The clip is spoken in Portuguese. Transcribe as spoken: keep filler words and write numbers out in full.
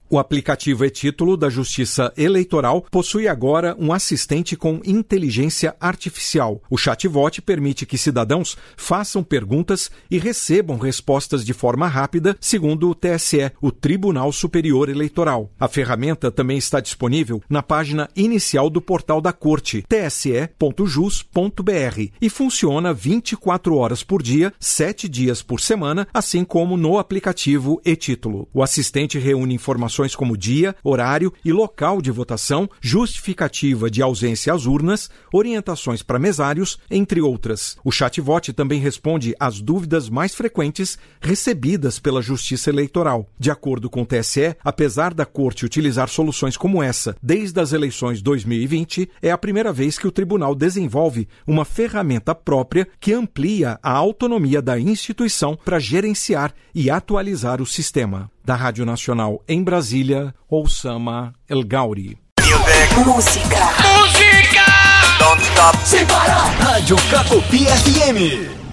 O aplicativo e-Título da Justiça Eleitoral possui agora um assistente com inteligência artificial. O chatbot permite que cidadãos façam perguntas e recebam respostas de forma rápida, segundo o T S E, o Tribunal Superior Eleitoral. A ferramenta também está disponível na página inicial do portal da Corte, t s e ponto jus ponto b r, e funciona vinte e quatro horas por dia, sete dias por semana, assim como no aplicativo e-Título. O assistente reúne informações como dia, horário e local de votação, justificativa de ausência às urnas, orientações para mesários, entre outras. O chatbot também responde às dúvidas mais frequentes recebidas pela Justiça Eleitoral. De acordo com o T S E, apesar da Corte utilizar soluções como essa desde as eleições dois mil e vinte, é a primeira vez que o tribunal desenvolve uma ferramenta própria que amplia a autonomia da instituição para gerenciar e atualizar o sistema. Da Rádio Nacional em Brasília, Oussama El Gauri. Música. Música. Don't stop. Sem parar. Rádio Cacopi F M.